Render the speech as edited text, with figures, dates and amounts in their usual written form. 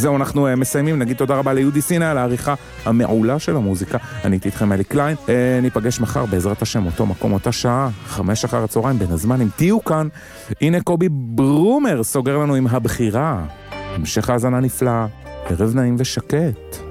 זהו, אנחנו מסיימים, נגיד תודה רבה ליהודי סיני על העריכה המעולה של המוזיקה. אני הייתי איתכם אלי קליין, ניפגש מחר בעזרת השם, אותו מקום, אותה שעה, 5 אחר הצהריים, בין הזמנים, תהיו כאן. הנה קובי ברומר סוגר לנו עם הבחירה. המשך האזנה נפלא, ערב נעים ושקט.